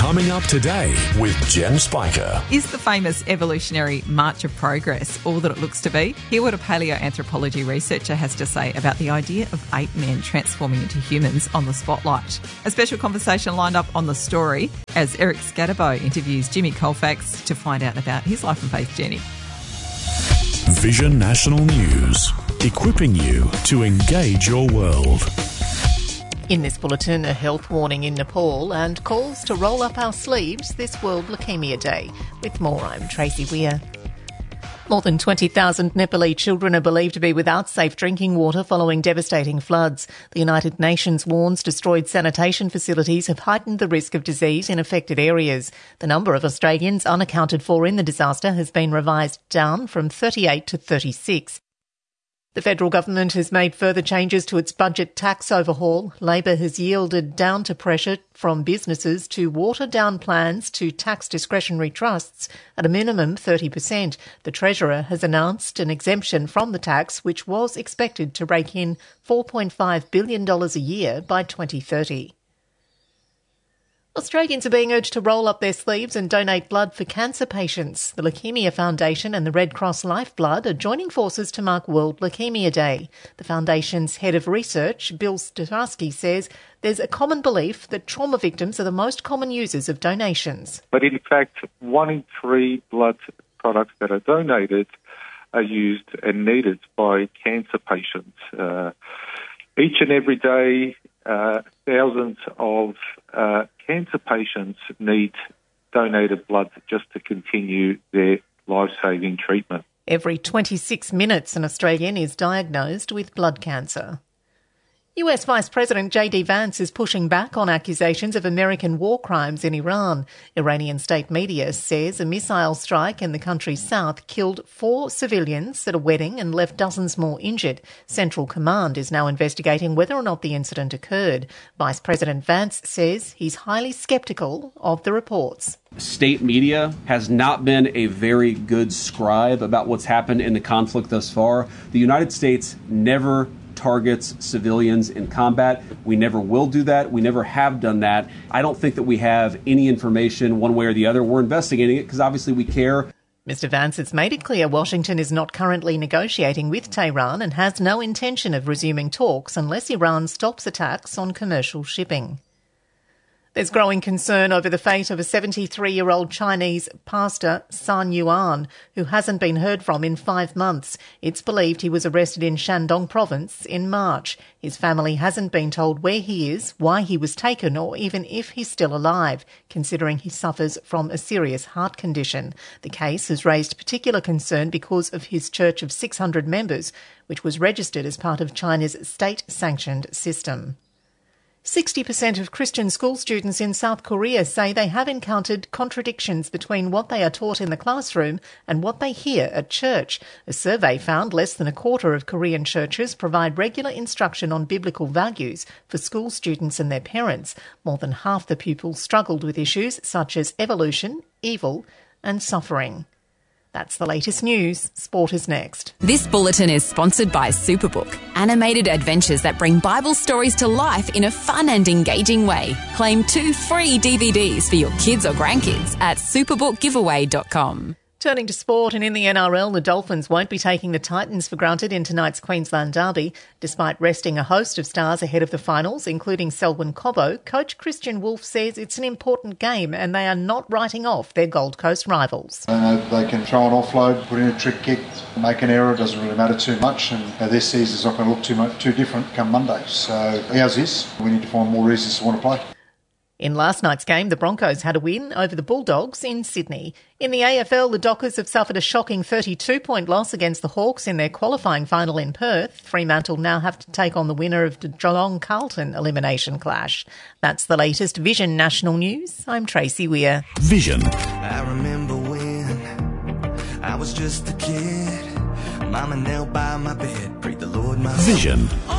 Coming up today with Jen Spiker. Is the famous evolutionary March of Progress all that it looks to be? Hear what a paleoanthropology researcher has to say about the idea of ape men transforming into humans on the Spotlight. A special conversation lined up on The Story as Eric Scatterbo interviews Jimmy Colfax to find out about his life and faith journey. Vision National News, equipping you to engage your world. In this bulletin, a health warning in Nepal and calls to roll up our sleeves this World Leukaemia Day. With more, I'm Tracy Weir. More than 20,000 Nepali children are believed to be without safe drinking water following devastating floods. The United Nations warns destroyed sanitation facilities have heightened the risk of disease in affected areas. The number of Australians unaccounted for in the disaster has been revised down from 38 to 36. The federal government has made further changes to its budget tax overhaul. Labor has yielded down to pressure from businesses to water down plans to tax discretionary trusts at a minimum 30%. The Treasurer has announced an exemption from the tax, which was expected to rake in $4.5 billion a year by 2030. Australians are being urged to roll up their sleeves and donate blood for cancer patients. The Leukaemia Foundation and the Red Cross Lifeblood are joining forces to mark World Leukaemia Day. The Foundation's head of research, Bill Stavarsky, says there's a common belief that trauma victims are the most common users of donations. But in fact, 1 in 3 blood products that are donated are used and needed by cancer patients. Each and every day, thousands of cancer patients need donated blood just to continue their life-saving treatment. Every 26 minutes, an Australian is diagnosed with blood cancer. US Vice President J.D. Vance is pushing back on accusations of American war crimes in Iran. Iranian state media says a missile strike in the country's south killed 4 civilians at a wedding and left dozens more injured. Central Command is now investigating whether or not the incident occurred. Vice President Vance says he's highly sceptical of the reports. State media has not been a very good scribe about what's happened in the conflict thus far. The United States never targets civilians in combat. We never will do that. We never have done that. I don't think that we have any information one way or the other. We're investigating it because obviously we care. Mr. Vance has made it clear Washington is not currently negotiating with Tehran and has no intention of resuming talks unless Iran stops attacks on commercial shipping. There's growing concern over the fate of a 73-year-old Chinese pastor, San Yuan, who hasn't been heard from in 5 months. It's believed he was arrested in Shandong province in March. His family hasn't been told where he is, why he was taken, or even if he's still alive, considering he suffers from a serious heart condition. The case has raised particular concern because of his church of 600 members, which was registered as part of China's state-sanctioned system. 60% of Christian school students in South Korea say they have encountered contradictions between what they are taught in the classroom and what they hear at church. A survey found less than a quarter of Korean churches provide regular instruction on biblical values for school students and their parents. More than half the pupils struggled with issues such as evolution, evil and suffering. That's the latest news. Sport is next. This bulletin is sponsored by Superbook, animated adventures that bring Bible stories to life in a fun and engaging way. Claim 2 free DVDs for your kids or grandkids at superbookgiveaway.com. Turning to sport, and in the NRL, the Dolphins won't be taking the Titans for granted in tonight's Queensland derby. Despite resting a host of stars ahead of the finals, including Selwyn Cobbo, coach Christian Wolfe says it's an important game and they are not writing off their Gold Coast rivals. I know they can throw an offload, put in a trick kick, make an error, it doesn't really matter too much, and their season's not going to look too different come Monday. So ours is. We need to find more reasons to want to play. In last night's game, the Broncos had a win over the Bulldogs in Sydney. In the AFL, the Dockers have suffered a shocking 32-point loss against the Hawks in their qualifying final in Perth. Fremantle now have to take on the winner of the Geelong-Carlton elimination clash. That's the latest Vision National News. I'm Tracy Weir. Vision. I remember when I was just a kid. Mama knelt by my bed, prayed the Lord my Vision.